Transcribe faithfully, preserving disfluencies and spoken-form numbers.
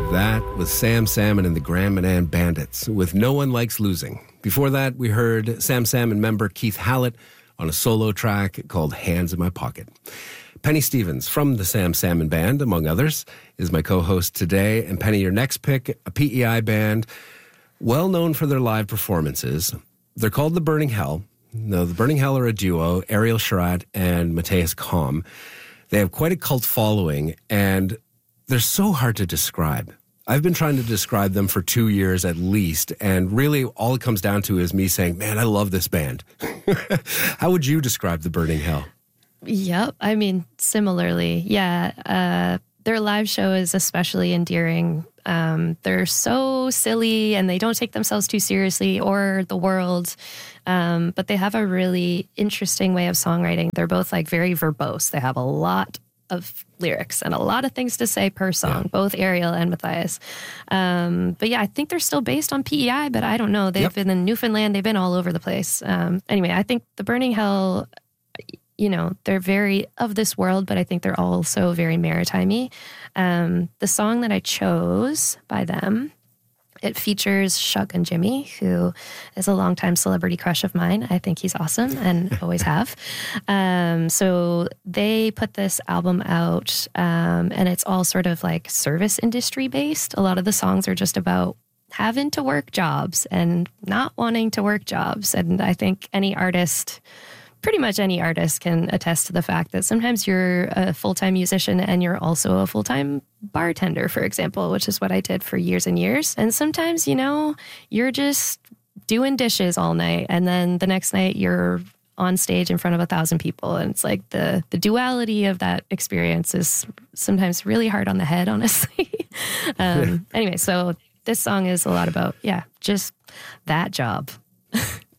That was Sam Salmon and the Grand Manan Bandits with No One Likes Losing. Before that, we heard Sam Salmon member Keith Hallett on a solo track called Hands in My Pocket. Penny Stevens from the Sam Salmon Band, among others, is my co-host today. And Penny, your next pick, a P E I band, well known for their live performances. They're called the Burning Hell. No, the Burning Hell are a duo, Ariel Sharat and Matthias Kalm. They have quite a cult following, and they're so hard to describe. I've been trying to describe them for two years at least, and really all it comes down to is me saying, man, I love this band. How would you describe the Burning Hell? Yep. I mean, similarly, yeah. Uh, their live show is especially endearing. Um, they're so silly and they don't take themselves too seriously or the world. Um, but they have a really interesting way of songwriting. They're both like very verbose. They have a lot of lyrics and a lot of things to say per song, yeah. Both Ariel and Matthias. Um, but yeah, I think they're still based on P E I, but I don't know. They've yep. been in Newfoundland. They've been all over the place. Um, anyway, I think the Burning Hell, you know, they're very of this world, but I think they're also very maritime-y. Um, the song that I chose by them, it features Shug and Jimmy, who is a longtime celebrity crush of mine. I think he's awesome and always have. Um, so they put this album out, um, and it's all sort of like service industry based. A lot of the songs are just about having to work jobs and not wanting to work jobs. And I think any artist... pretty much any artist can attest to the fact that sometimes you're a full-time musician and you're also a full-time bartender, for example, which is what I did for years and years. And sometimes, you know, you're just doing dishes all night and then the next night you're on stage in front of a thousand people. And it's like the, the duality of that experience is sometimes really hard on the head, honestly. um, anyway, so this song is a lot about, yeah, just that job.